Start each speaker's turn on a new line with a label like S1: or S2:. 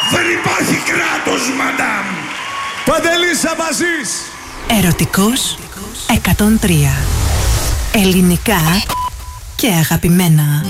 S1: Δεν υπάρχει κράτος, μαντάμ.
S2: Παντελής Αμπαζής.
S3: Ερωτικός 103. Ελληνικά και αγαπημένα.